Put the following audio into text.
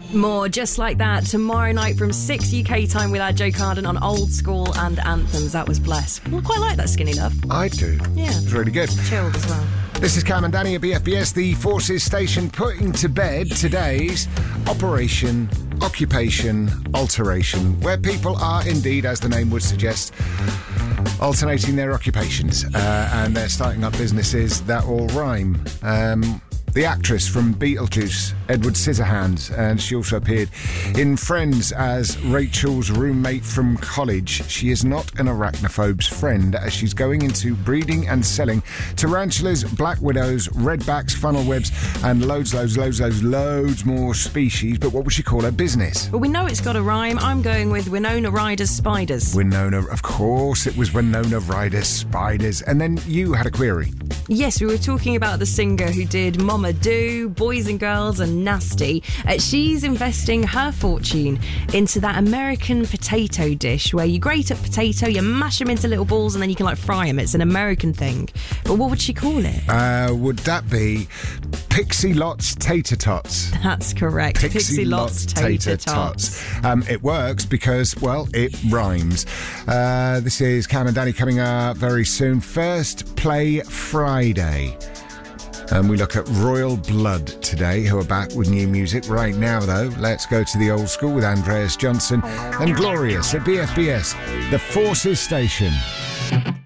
More just like that tomorrow night from 6 UK time with our Joe Carden on Old School and Anthems. That was Bless. I quite like that, Skinny Love. I do. Yeah. It's really good. Chilled as well. This is Cam and Danny at BFBS, the Forces Station, putting to bed today's Operation Occupation Alteration, where people are indeed, as the name would suggest, alternating their occupations, and they're starting up businesses that all rhyme. The actress from Beetlejuice, Edward Scissorhands, and she also appeared in Friends as Rachel's roommate from college. She is not an arachnophobe's friend, as she's going into breeding and selling tarantulas, black widows, redbacks, funnel webs, and loads more species. But what would she call her business? Well, we know it's got a rhyme. I'm going with Winona Ryder's Spiders. Winona, of course, it was Winona Ryder's Spiders. And then you had a query. Yes, we were talking about the singer who did Mama Do, Boys and Girls and Nasty. She's investing her fortune into that American potato dish where you grate up potato, you mash them into little balls and then you can fry them. It's an American thing. But what would she call it? Would that be Pixie Lot's Tater Tots? That's correct. Pixie Lot's Tater Tots. It works because, well, it rhymes. This is Cam and Danny coming up very soon. First Play Friday. And we look at Royal Blood today, who are back with new music. Right now, though, let's go to the old school with Andreas Johnson and Glorious at BFBS, the Forces Station.